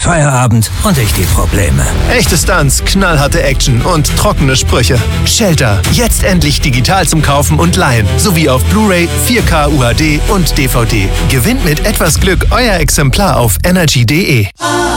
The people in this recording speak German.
Feierabend und ich die Probleme. Echte Stunts, knallharte Action und trockene Sprüche. Shelter, jetzt endlich digital zum Kaufen und Leihen. Sowie auf Blu-ray, 4K UHD und DVD. Gewinnt mit etwas Glück euer Exemplar auf energy.de.